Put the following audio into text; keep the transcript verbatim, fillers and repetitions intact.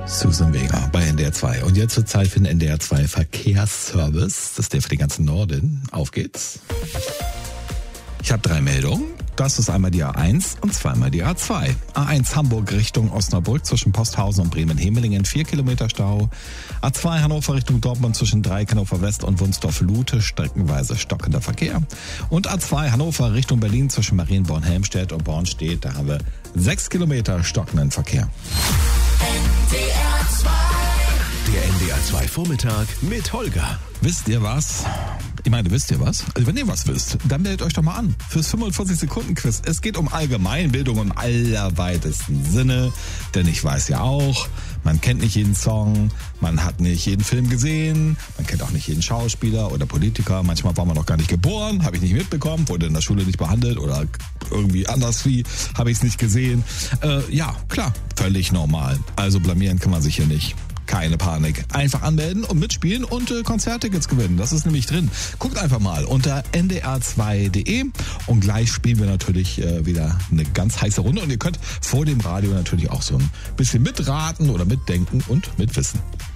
Susan Vega bei N D R zwei. Und jetzt wird Zeit für den N D R zwei Verkehrsservice. Das ist der für den ganzen Norden. Auf geht's. Ich habe drei Meldungen. Das ist einmal die A eins und zweimal die A zwei. A eins Hamburg Richtung Osnabrück zwischen Posthausen und Bremen-Hemelingen, vier Kilometer Stau. A zwei Hannover Richtung Dortmund zwischen Dreieck Hannover West und Wunsdorf-Lute, streckenweise stockender Verkehr. Und A zwei Hannover Richtung Berlin zwischen Marienborn-Helmstedt und Bornstedt, da haben wir sechs Kilometer stockenden Verkehr. N D R zwei. Der N D R zwei Vormittag mit Holger. Wisst ihr was? Ich meine, wisst ihr was? Also wenn ihr was wisst, dann meldet euch doch mal an fürs fünfundvierzig-Sekunden-Quiz. Es geht um Allgemeinbildung im allerweitesten Sinne, denn ich weiß ja auch, man kennt nicht jeden Song, man hat nicht jeden Film gesehen, man kennt auch nicht jeden Schauspieler oder Politiker. Manchmal war man noch gar nicht geboren, habe ich nicht mitbekommen, wurde in der Schule nicht behandelt oder irgendwie anders wie, habe ich es nicht gesehen. Äh, ja, klar, völlig normal. Also blamieren kann man sich hier nicht. Keine Panik. Einfach anmelden und mitspielen und äh, Konzerttickets gewinnen. Das ist nämlich drin. Guckt einfach mal unter n d r zwei punkt d e und gleich spielen wir natürlich äh, wieder eine ganz heiße Runde. Und ihr könnt vor dem Radio natürlich auch so ein bisschen mitraten oder mitdenken und mitwissen.